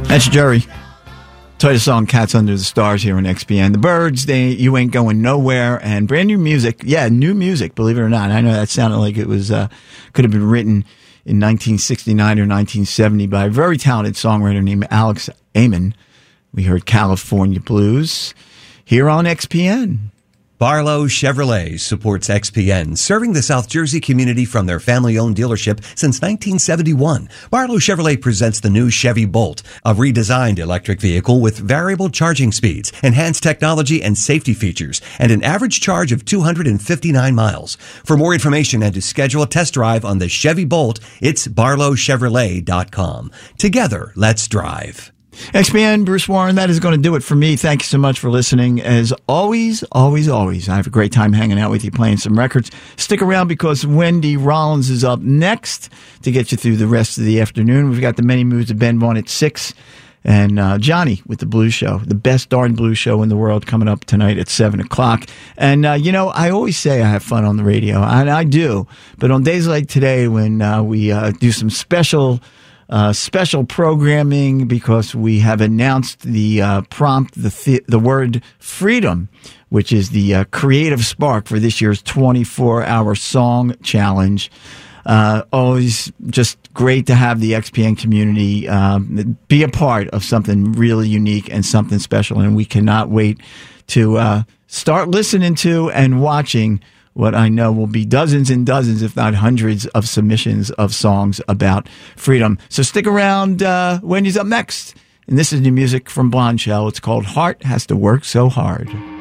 That's Jerry. Title song, Cats Under the Stars here on XPN. The Byrds, You Ain't Going Nowhere, and brand new music. Yeah, new music, believe it or not. I know that sounded like it was could have been written in 1969 or 1970 by a very talented songwriter named Alex Amon. We heard California Blues here on XPN. Barlow Chevrolet supports XPN, serving the South Jersey community from their family-owned dealership since 1971. Barlow Chevrolet presents the new Chevy Bolt, a redesigned electric vehicle with variable charging speeds, enhanced technology and safety features, and an average charge of 259 miles. For more information and to schedule a test drive on the Chevy Bolt, it's barlowchevrolet.com. Together, let's drive. XPN, Bruce Warren, that is going to do it for me. Thank you so much for listening. As always, I have a great time hanging out with you, playing some records. Stick around because Wendy Rollins is up next to get you through the rest of the afternoon. We've got the Many Moods of Ben Vaughn at 6, and Johnny with the Blues Show, the best darn blues show in the world, coming up tonight at 7 o'clock. And, I always say I have fun on the radio, and I do. But on days like today when we do some special programming because we have announced the prompt, the word freedom, which is the creative spark for this year's 24-hour song challenge. Always just great to have the XPN community be a part of something really unique and something special. And we cannot wait to start listening to and watching what I know will be dozens and dozens, if not hundreds, of submissions of songs about freedom. So stick around. Wendy's up next. And this is new music from Blonde Shell. It's called Heart Has to Work So Hard.